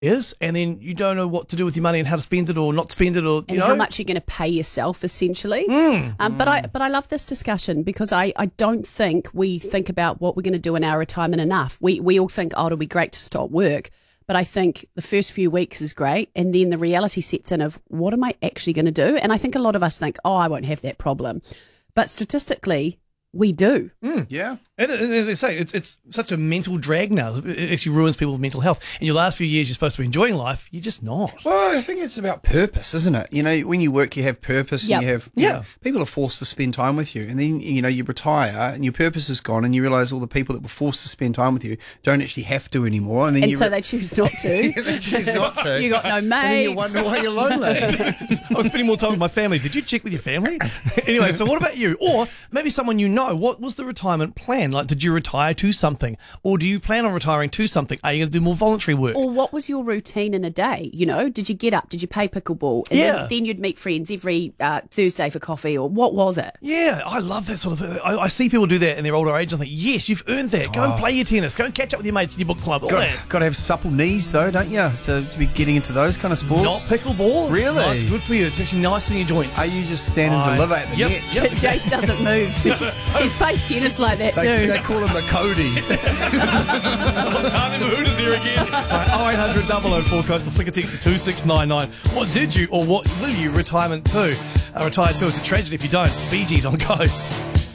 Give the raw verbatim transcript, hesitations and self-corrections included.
is, and then you don't know what to do with your money and how to spend it or not spend it, or you and know how much you're going to pay yourself, essentially. Mm. Um, but I but I love this discussion because I, I don't think we think about what we're going to do in our retirement enough. We we all think, oh, it'll be great to stop work. But I think the first few weeks is great, and then the reality sets in of what am I actually going to do? And I think a lot of us think, oh, I won't have that problem. But statistically, we do. Mm. Yeah. And, and they say it's it's such a mental drag now. It actually ruins people's mental health. In your last few years, you're supposed to be enjoying life. You're just not. Well, I think it's about purpose, isn't it? You know, when you work, you have purpose. Yep. And you have, you Yeah. know, people are forced to spend time with you. And then, you know, you retire and your purpose is gone and you realise all the people that were forced to spend time with you don't actually have to anymore. And then And you so re- they choose not to. they choose not to. You got no And then you mates. wonder why you're lonely. I was spending more time with my family. Did you check with your family? Anyway, so what about you? Or maybe someone you know. What was the retirement plan? Like, did you retire to something? Or do you plan on retiring to something? Are you going to do more voluntary work? Or what was your routine in a day? You know, did you get up? Did you play pickleball? And Yeah. then, then you'd meet friends every uh, Thursday for coffee, or what was it? Yeah, I love that sort of thing. I, I see people do that in their older age. I think, yes, you've earned that. Go and play your tennis. Go and catch up with your mates in your book club. All Got, that. got to have supple knees, though, don't you, to, to be getting into those kind of sports? Not pickleball. Really? No, it's good for you. It's actually nice in your joints. Are you just stand and I- deliver at the Yep, net? yep. Jace doesn't move. He's, he's plays tennis like that They, too. they call him the Cody. Tani Mahuna's here again. Right, oh eight hundred, double oh four coast, or flick a text to two six nine nine. What did you or what will you retirement to? Uh, retire to? It's a tragedy if you don't. Bee Gees on Coast.